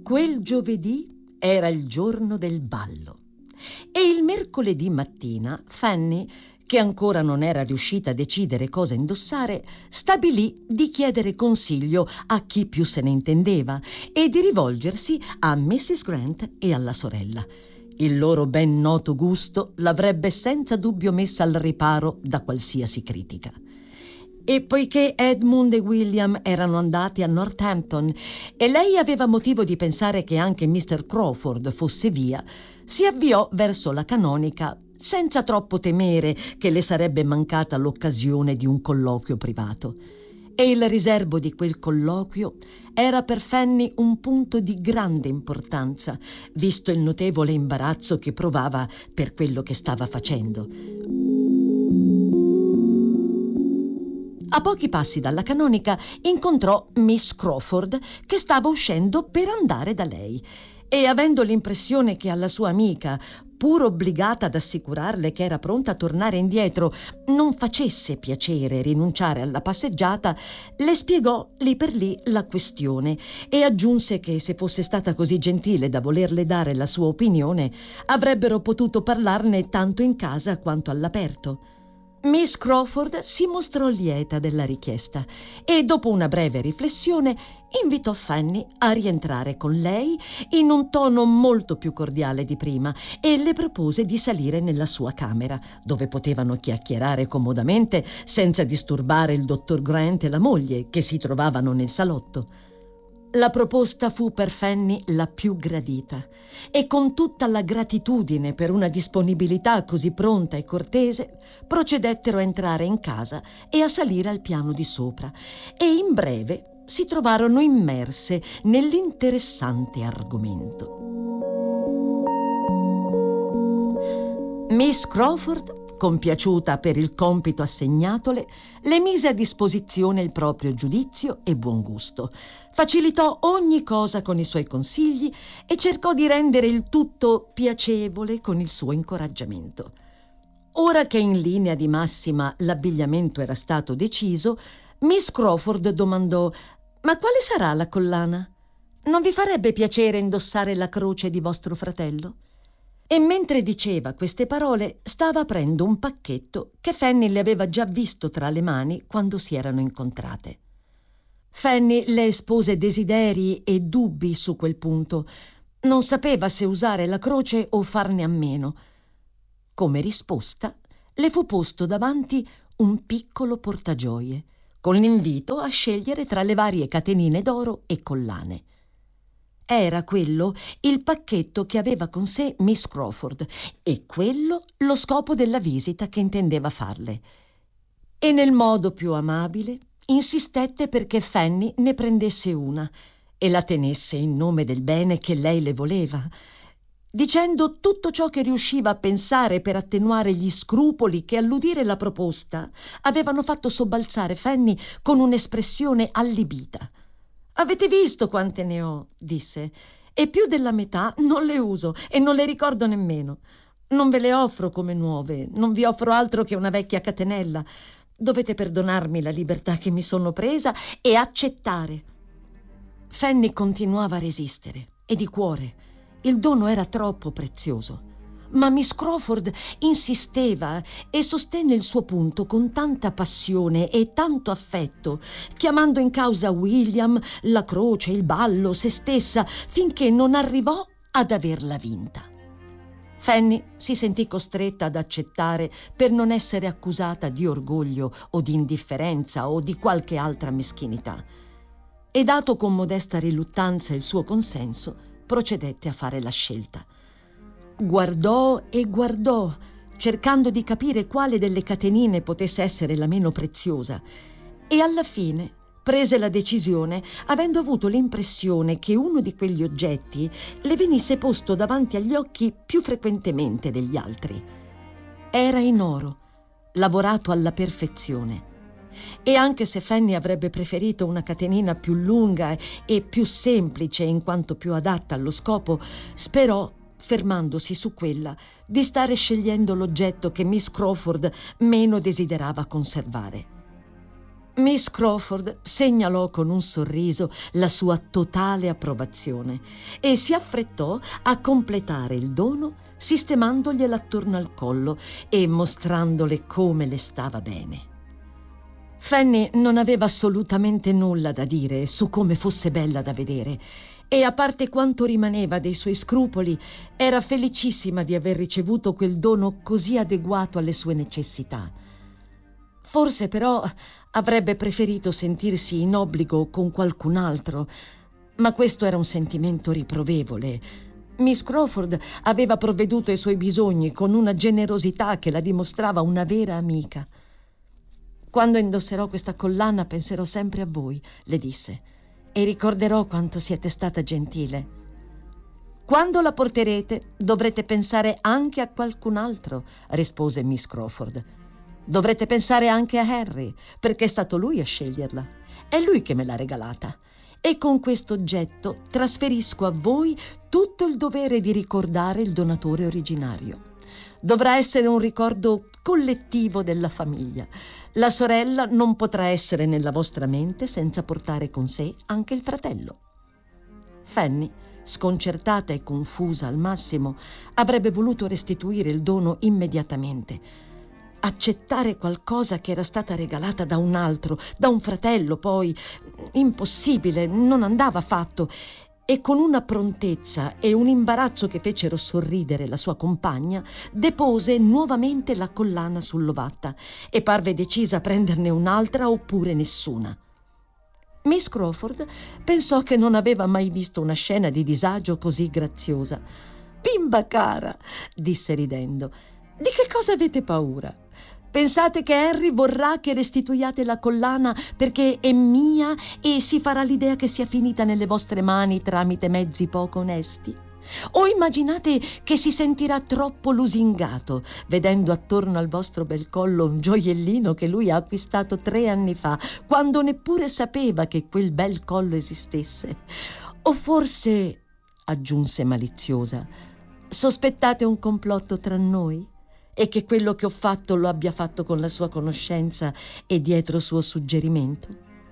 Quel giovedì era il giorno del ballo e il mercoledì mattina Fanny, che ancora non era riuscita a decidere cosa indossare, stabilì di chiedere consiglio a chi più se ne intendeva e di rivolgersi a Mrs. Grant e alla sorella. Il loro ben noto gusto l'avrebbe senza dubbio messa al riparo da qualsiasi critica. E poiché Edmund e William erano andati a Northampton e lei aveva motivo di pensare che anche Mr. Crawford fosse via, si avviò verso la canonica senza troppo temere che le sarebbe mancata l'occasione di un colloquio privato. E il riserbo di quel colloquio era per Fanny un punto di grande importanza, visto il notevole imbarazzo che provava per quello che stava facendo. A pochi passi dalla canonica incontrò Miss Crawford, che stava uscendo per andare da lei, e avendo l'impressione che alla sua amica, pur obbligata ad assicurarle che era pronta a tornare indietro, non facesse piacere rinunciare alla passeggiata, le spiegò lì per lì la questione e aggiunse che se fosse stata così gentile da volerle dare la sua opinione, avrebbero potuto parlarne tanto in casa quanto all'aperto. Miss Crawford si mostrò lieta della richiesta e dopo una breve riflessione invitò Fanny a rientrare con lei in un tono molto più cordiale di prima e le propose di salire nella sua camera, dove potevano chiacchierare comodamente senza disturbare il dottor Grant e la moglie, che si trovavano nel salotto. La proposta fu per Fanny la più gradita e con tutta la gratitudine per una disponibilità così pronta e cortese procedettero a entrare in casa e a salire al piano di sopra e in breve si trovarono immerse nell'interessante argomento. Miss Crawford, compiaciuta per il compito assegnatole, le mise a disposizione il proprio giudizio e buon gusto, facilitò ogni cosa con i suoi consigli e cercò di rendere il tutto piacevole con il suo incoraggiamento. Ora che in linea di massima l'abbigliamento era stato deciso, Miss Crawford domandò: «Ma quale sarà la collana? Non vi farebbe piacere indossare la croce di vostro fratello?» E mentre diceva queste parole stava aprendo un pacchetto che Fanny le aveva già visto tra le mani quando si erano incontrate. Fanny le espose desideri e dubbi su quel punto. Non sapeva se usare la croce o farne a meno. Come risposta le fu posto davanti un piccolo portagioie con l'invito a scegliere tra le varie catenine d'oro e collane. Era quello il pacchetto che aveva con sé Miss Crawford e quello lo scopo della visita che intendeva farle. E nel modo più amabile insistette perché Fanny ne prendesse una e la tenesse in nome del bene che lei le voleva, dicendo tutto ciò che riusciva a pensare per attenuare gli scrupoli che all'udire la proposta avevano fatto sobbalzare Fanny con un'espressione allibita. «Avete visto quante ne ho?» disse. «E più della metà non le uso e non le ricordo nemmeno. Non ve le offro come nuove, non vi offro altro che una vecchia catenella. Dovete perdonarmi la libertà che mi sono presa e accettare». Fanny continuava a resistere e di cuore. Il dono era troppo prezioso. Ma Miss Crawford insisteva e sostenne il suo punto con tanta passione e tanto affetto, chiamando in causa William, la croce, il ballo, se stessa, finché non arrivò ad averla vinta. Fanny si sentì costretta ad accettare per non essere accusata di orgoglio o di indifferenza o di qualche altra meschinità. E dato con modesta riluttanza il suo consenso, procedette a fare la scelta. Guardò e guardò, cercando di capire quale delle catenine potesse essere la meno preziosa, e alla fine prese la decisione avendo avuto l'impressione che uno di quegli oggetti le venisse posto davanti agli occhi più frequentemente degli altri. Era in oro, lavorato alla perfezione, e anche se Fanny avrebbe preferito una catenina più lunga e più semplice in quanto più adatta allo scopo, sperò, fermandosi su quella, di stare scegliendo l'oggetto che Miss Crawford meno desiderava conservare. Miss Crawford segnalò con un sorriso la sua totale approvazione e si affrettò a completare il dono sistemandogliela attorno al collo e mostrandole come le stava bene. Fanny non aveva assolutamente nulla da dire su come fosse bella da vedere e, a parte quanto rimaneva dei suoi scrupoli, era felicissima di aver ricevuto quel dono così adeguato alle sue necessità. Forse però avrebbe preferito sentirsi in obbligo con qualcun altro, ma questo era un sentimento riprovevole. Miss Crawford aveva provveduto ai suoi bisogni con una generosità che la dimostrava una vera amica. «Quando indosserò questa collana penserò sempre a voi», le disse, «e ricorderò quanto siete stata gentile. Quando la porterete dovrete pensare anche a qualcun altro», rispose Miss Crawford. «Dovrete pensare anche a Harry, perché è stato lui a sceglierla. È lui che me l'ha regalata. E con questo oggetto trasferisco a voi tutto il dovere di ricordare il donatore originario. Dovrà essere un ricordo collettivo della famiglia. La sorella non potrà essere nella vostra mente senza portare con sé anche il fratello». Fanny, sconcertata e confusa al massimo, avrebbe voluto restituire il dono immediatamente. Accettare qualcosa che era stata regalata da un altro, da un fratello, poi, impossibile, non andava fatto. E con una prontezza e un imbarazzo che fecero sorridere la sua compagna, depose nuovamente la collana sull'ovatta e parve decisa a prenderne un'altra oppure nessuna. Miss Crawford pensò che non aveva mai visto una scena di disagio così graziosa. «Bimba cara», disse ridendo, «di che cosa avete paura? Pensate che Henry vorrà che restituiate la collana perché è mia e si farà l'idea che sia finita nelle vostre mani tramite mezzi poco onesti? O immaginate che si sentirà troppo lusingato vedendo attorno al vostro bel collo un gioiellino che lui ha acquistato 3 anni fa, quando neppure sapeva che quel bel collo esistesse? O forse», aggiunse maliziosa, «sospettate un complotto tra noi? E che quello che ho fatto lo abbia fatto con la sua conoscenza e dietro suo suggerimento?»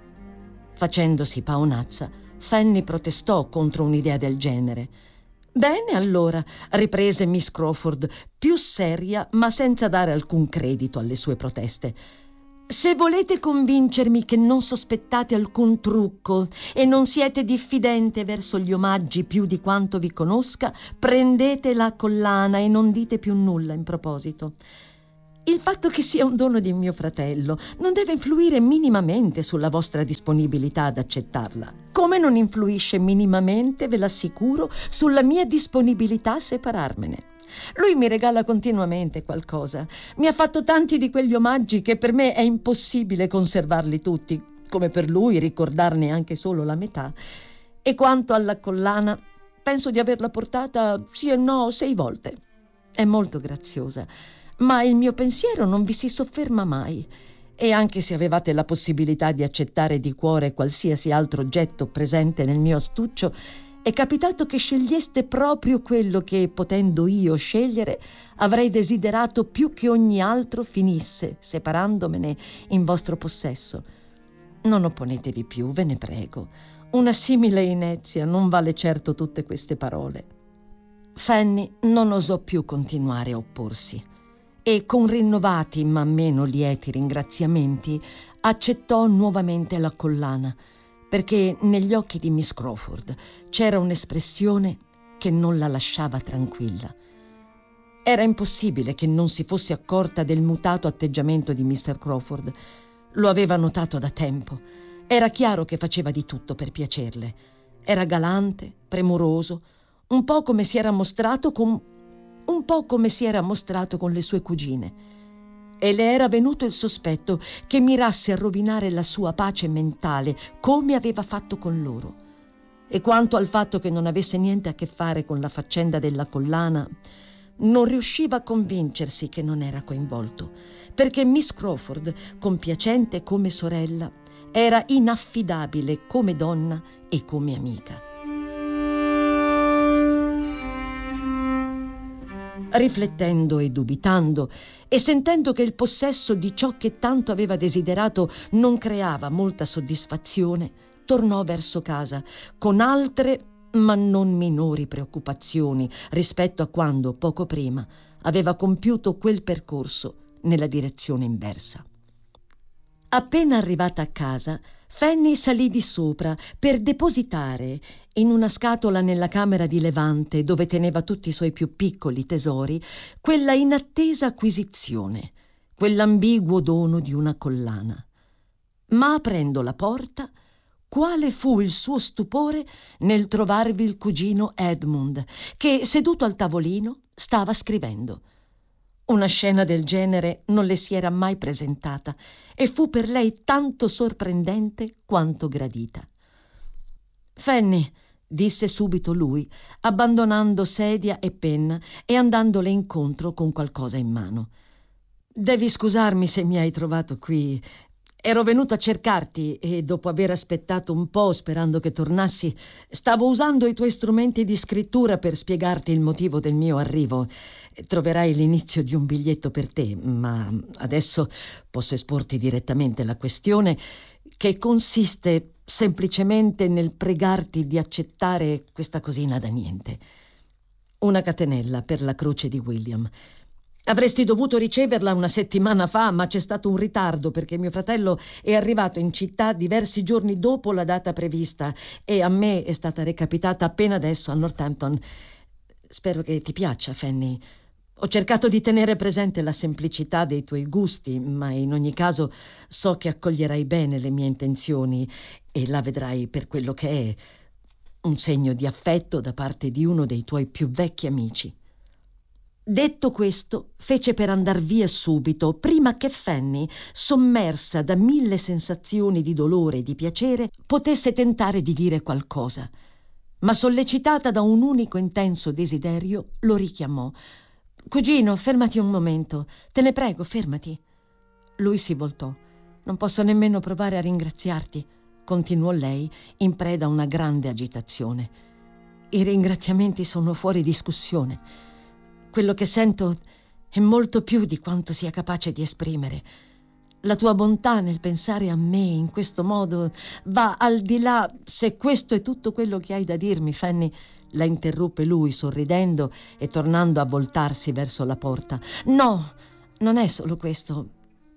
Facendosi paonazza, Fanny protestò contro un'idea del genere. «Bene, allora», riprese Miss Crawford, più seria ma senza dare alcun credito alle sue proteste, «se volete convincermi che non sospettate alcun trucco e non siete diffidente verso gli omaggi più di quanto vi conosca, prendete la collana e non dite più nulla in proposito. Il fatto che sia un dono di mio fratello non deve influire minimamente sulla vostra disponibilità ad accettarla, come non influisce minimamente, ve l'assicuro, sulla mia disponibilità a separarmene. Lui mi regala continuamente qualcosa. Mi ha fatto tanti di quegli omaggi che per me è impossibile conservarli tutti, come per lui ricordarne anche solo la metà. E quanto alla collana, penso di averla portata sì e no 6 volte. È molto graziosa, ma il mio pensiero non vi si sofferma mai. E anche se avevate la possibilità di accettare di cuore qualsiasi altro oggetto presente nel mio astuccio, è capitato che sceglieste proprio quello che, potendo io scegliere, avrei desiderato più che ogni altro finisse, separandomene, in vostro possesso. Non opponetevi più, ve ne prego. Una simile inezia non vale certo tutte queste parole». Fanny non osò più continuare a opporsi e, con rinnovati ma meno lieti ringraziamenti, accettò nuovamente la collana, perché negli occhi di Miss Crawford c'era un'espressione che non la lasciava tranquilla. Era impossibile che non si fosse accorta del mutato atteggiamento di Mr. Crawford. Lo aveva notato da tempo. Era chiaro che faceva di tutto per piacerle. Era galante, premuroso, un po' come si era mostrato con le sue cugine. E le era venuto il sospetto che mirasse a rovinare la sua pace mentale come aveva fatto con loro. E quanto al fatto che non avesse niente a che fare con la faccenda della collana, non riusciva a convincersi che non era coinvolto, perché Miss Crawford, compiacente come sorella, era inaffidabile come donna e come amica. Riflettendo e dubitando, e sentendo che il possesso di ciò che tanto aveva desiderato non creava molta soddisfazione, tornò verso casa con altre ma non minori preoccupazioni rispetto a quando, poco prima, aveva compiuto quel percorso nella direzione inversa. Appena arrivata a casa, Fanny salì di sopra per depositare in una scatola nella camera di Levante, dove teneva tutti i suoi più piccoli tesori, quella inattesa acquisizione, quell'ambiguo dono di una collana. Ma aprendo la porta, quale fu il suo stupore nel trovarvi il cugino Edmund, che, seduto al tavolino, stava scrivendo. Una scena del genere non le si era mai presentata e fu per lei tanto sorprendente quanto gradita. «Fanny», disse subito lui, abbandonando sedia e penna e andandole incontro con qualcosa in mano. «Devi scusarmi se mi hai trovato qui. Ero venuto a cercarti e dopo aver aspettato un po' sperando che tornassi, stavo usando i tuoi strumenti di scrittura per spiegarti il motivo del mio arrivo. Troverai l'inizio di un biglietto per te, ma adesso posso esporti direttamente la questione, che consiste semplicemente nel pregarti di accettare questa cosina da niente. Una catenella per la croce di William. Avresti dovuto riceverla una settimana fa, ma c'è stato un ritardo perché mio fratello è arrivato in città diversi giorni dopo la data prevista e a me è stata recapitata appena adesso a Northampton. Spero che ti piaccia, Fanny. Ho cercato di tenere presente la semplicità dei tuoi gusti, ma in ogni caso so che accoglierai bene le mie intenzioni e la vedrai per quello che è, un segno di affetto da parte di uno dei tuoi più vecchi amici. Detto questo, fece per andar via subito, prima che Fanny, sommersa da 1000 sensazioni di dolore e di piacere, potesse tentare di dire qualcosa. Ma sollecitata da un unico intenso desiderio, lo richiamò. «Cugino, fermati un momento. Te ne prego, fermati». Lui si voltò. «Non posso nemmeno provare a ringraziarti», continuò lei, in preda a una grande agitazione. «I ringraziamenti sono fuori discussione. Quello che sento è molto più di quanto sia capace di esprimere. La tua bontà nel pensare a me in questo modo va al di là. Se questo è tutto quello che hai da dirmi, Fanny», la interruppe lui sorridendo e tornando a voltarsi verso la porta. «No, non è solo questo.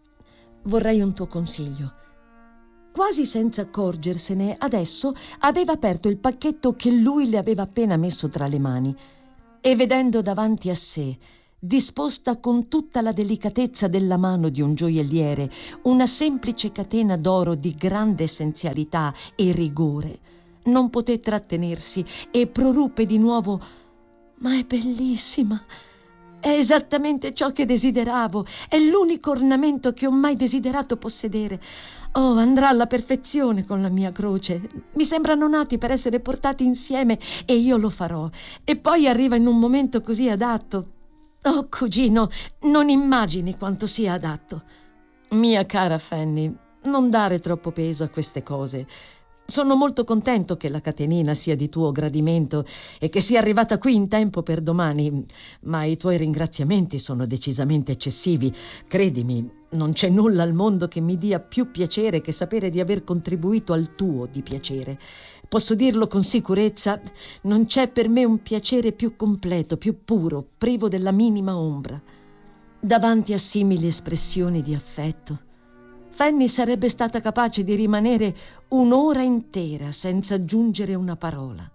Vorrei un tuo consiglio». Quasi senza accorgersene, adesso aveva aperto il pacchetto che lui le aveva appena messo tra le mani e, vedendo davanti a sé, disposta con tutta la delicatezza della mano di un gioielliere, una semplice catena d'oro di grande essenzialità e rigore, non poté trattenersi e proruppe di nuovo: «Ma è bellissima! È esattamente ciò che desideravo! È l'unico ornamento che ho mai desiderato possedere! Oh, andrà alla perfezione con la mia croce! Mi sembrano nati per essere portati insieme e io lo farò! E poi arriva in un momento così adatto! Oh, cugino, non immagini quanto sia adatto!» «Mia cara Fanny, non dare troppo peso a queste cose. Sono molto contento che la catenina sia di tuo gradimento e che sia arrivata qui in tempo per domani, ma i tuoi ringraziamenti sono decisamente eccessivi. Credimi, non c'è nulla al mondo che mi dia più piacere che sapere di aver contribuito al tuo di piacere. Posso dirlo con sicurezza, non c'è per me un piacere più completo, più puro, privo della minima ombra». Davanti a simili espressioni di affetto, Fanny sarebbe stata capace di rimanere un'ora intera senza aggiungere una parola.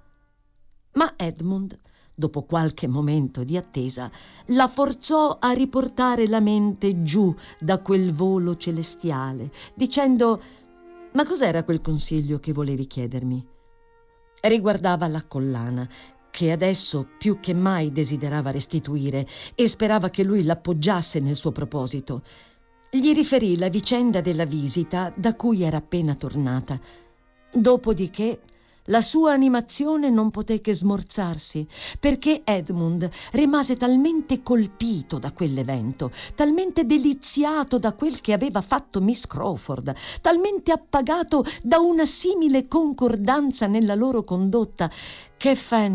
Ma Edmund, dopo qualche momento di attesa, la forzò a riportare la mente giù da quel volo celestiale, dicendo: «Ma cos'era quel consiglio che volevi chiedermi?» Riguardava la collana, che adesso più che mai desiderava restituire, e sperava che lui l'appoggiasse nel suo proposito. Gli riferì la vicenda della visita da cui era appena tornata. Dopodiché la sua animazione non poté che smorzarsi, perché Edmund rimase talmente colpito da quell'evento, talmente deliziato da quel che aveva fatto Miss Crawford, talmente appagato da una simile concordanza nella loro condotta, che Fanny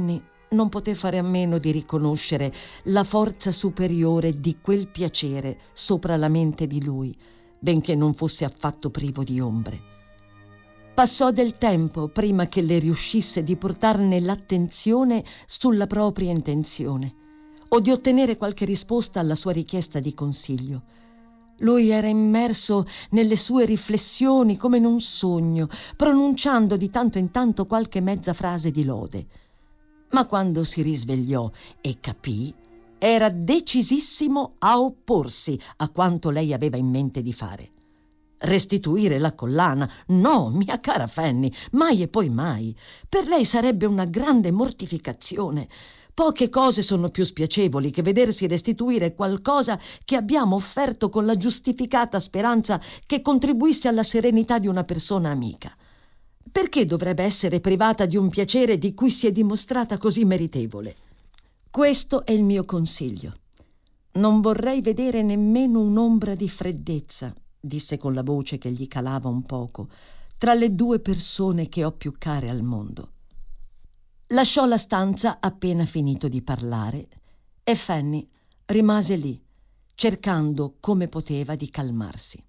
non poté fare a meno di riconoscere la forza superiore di quel piacere sopra la mente di lui, benché non fosse affatto privo di ombre. Passò del tempo prima che le riuscisse di portarne l'attenzione sulla propria intenzione o di ottenere qualche risposta alla sua richiesta di consiglio. Lui era immerso nelle sue riflessioni come in un sogno, pronunciando di tanto in tanto qualche mezza frase di lode. Ma quando si risvegliò e capì, era decisissimo a opporsi a quanto lei aveva in mente di fare. Restituire la collana? No, mia cara Fanny, mai e poi mai. Per lei sarebbe una grande mortificazione. Poche cose sono più spiacevoli che vedersi restituire qualcosa che abbiamo offerto con la giustificata speranza che contribuisse alla serenità di una persona amica. Perché dovrebbe essere privata di un piacere di cui si è dimostrata così meritevole? Questo è il mio consiglio. Non vorrei vedere nemmeno un'ombra di freddezza, disse con la voce che gli calava un poco, tra le due persone che ho più care al mondo. Lasciò la stanza appena finito di parlare e Fanny rimase lì, cercando come poteva di calmarsi.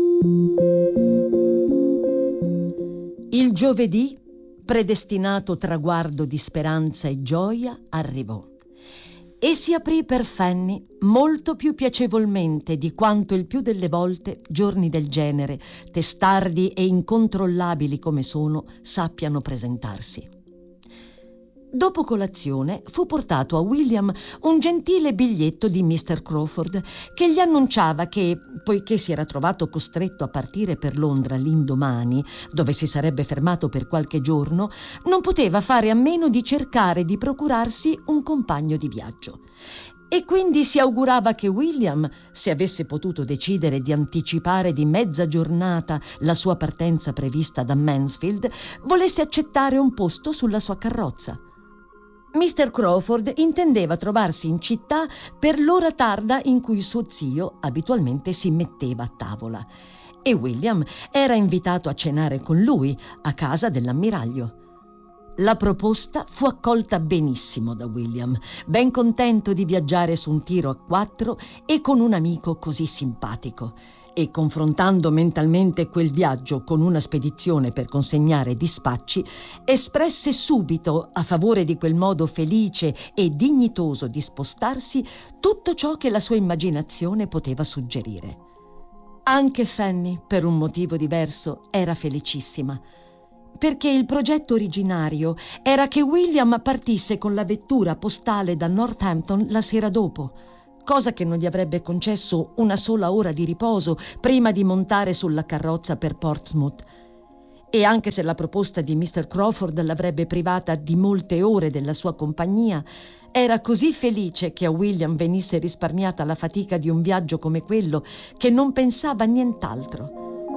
Il giovedì, predestinato traguardo di speranza e gioia, arrivò e si aprì per Fanny molto più piacevolmente di quanto il più delle volte giorni del genere, testardi e incontrollabili come sono, sappiano presentarsi. Dopo colazione fu portato a William un gentile biglietto di Mr. Crawford che gli annunciava che, poiché si era trovato costretto a partire per Londra l'indomani, dove si sarebbe fermato per qualche giorno, non poteva fare a meno di cercare di procurarsi un compagno di viaggio. E quindi si augurava che William, se avesse potuto decidere di anticipare di mezza giornata la sua partenza prevista da Mansfield, volesse accettare un posto sulla sua carrozza. Mr. Crawford intendeva trovarsi in città per l'ora tarda in cui suo zio abitualmente si metteva a tavola e William era invitato a cenare con lui a casa dell'ammiraglio. La proposta fu accolta benissimo da William, ben contento di viaggiare su un tiro a quattro e con un amico così simpatico. E confrontando mentalmente quel viaggio con una spedizione per consegnare dispacci, espresse subito a favore di quel modo felice e dignitoso di spostarsi tutto ciò che la sua immaginazione poteva suggerire. Anche Fanny, per un motivo diverso, era felicissima, perché il progetto originario era che William partisse con la vettura postale da Northampton la sera dopo, cosa che non gli avrebbe concesso una sola ora di riposo prima di montare sulla carrozza per Portsmouth. E anche se la proposta di Mr. Crawford l'avrebbe privata di molte ore della sua compagnia, era così felice che a William venisse risparmiata la fatica di un viaggio come quello che non pensava a nient'altro.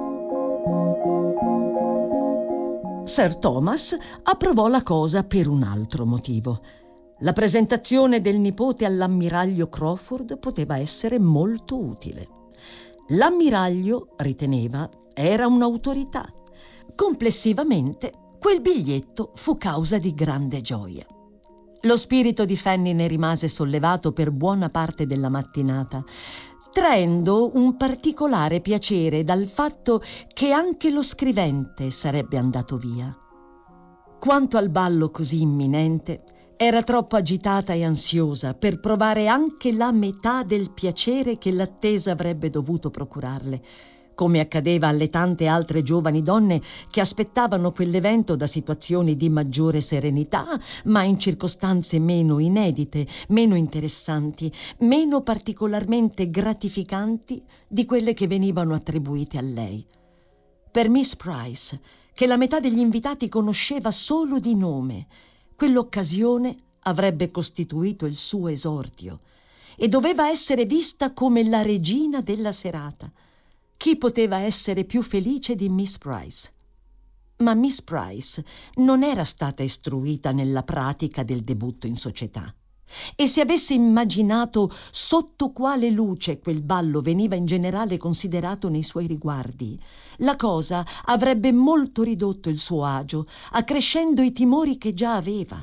Sir Thomas approvò la cosa per un altro motivo. La presentazione del nipote all'ammiraglio Crawford poteva essere molto utile. L'ammiraglio, riteneva, era un'autorità. Complessivamente, quel biglietto fu causa di grande gioia. Lo spirito di Fanny ne rimase sollevato per buona parte della mattinata, traendo un particolare piacere dal fatto che anche lo scrivente sarebbe andato via. Quanto al ballo così imminente, era troppo agitata e ansiosa per provare anche la metà del piacere che l'attesa avrebbe dovuto procurarle, come accadeva alle tante altre giovani donne che aspettavano quell'evento da situazioni di maggiore serenità, ma in circostanze meno inedite, meno interessanti, meno particolarmente gratificanti di quelle che venivano attribuite a lei. Per Miss Price, che la metà degli invitati conosceva solo di nome, quell'occasione avrebbe costituito il suo esordio e doveva essere vista come la regina della serata. Chi poteva essere più felice di Miss Price? Ma Miss Price non era stata istruita nella pratica del debutto in società. E se avesse immaginato sotto quale luce quel ballo veniva in generale considerato nei suoi riguardi, la cosa avrebbe molto ridotto il suo agio, accrescendo i timori che già aveva,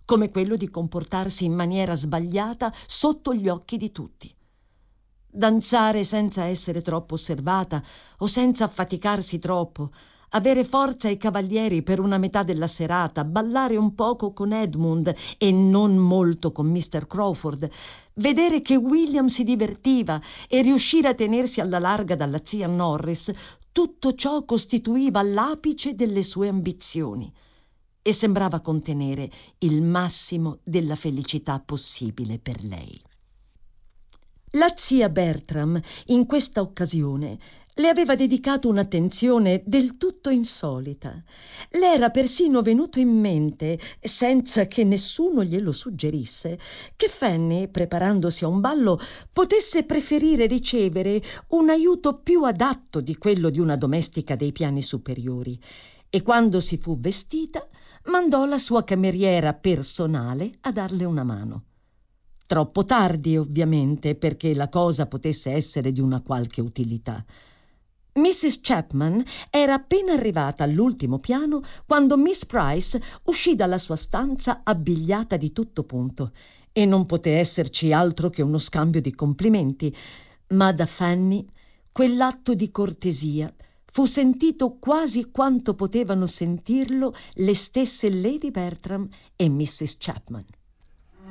come quello di comportarsi in maniera sbagliata sotto gli occhi di tutti. Danzare senza essere troppo osservata o senza affaticarsi troppo, avere forza ai cavalieri per una metà della serata, ballare un poco con Edmund e non molto con Mr. Crawford, vedere che William si divertiva e riuscire a tenersi alla larga dalla zia Norris, tutto ciò costituiva l'apice delle sue ambizioni e sembrava contenere il massimo della felicità possibile per lei. La zia Bertram, in questa occasione, le aveva dedicato un'attenzione del tutto insolita. Le era persino venuto in mente, senza che nessuno glielo suggerisse, che Fanny, preparandosi a un ballo, potesse preferire ricevere un aiuto più adatto di quello di una domestica dei piani superiori. E quando si fu vestita, mandò la sua cameriera personale a darle una mano. Troppo tardi, ovviamente, perché la cosa potesse essere di una qualche utilità. Mrs. Chapman era appena arrivata all'ultimo piano quando Miss Price uscì dalla sua stanza abbigliata di tutto punto e non poté esserci altro che uno scambio di complimenti, ma da Fanny quell'atto di cortesia fu sentito quasi quanto potevano sentirlo le stesse Lady Bertram e Mrs. Chapman.